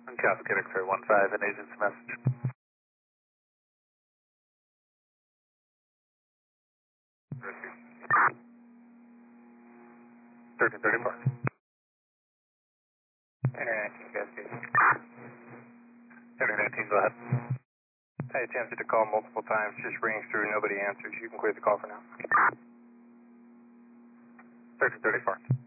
Copy, Quebec 315, an agent's message. 1334. Internet 19, go ahead. Internet 19, go ahead. I attempted to call multiple times, just rings through, nobody answers. You can clear the call for now. 1334.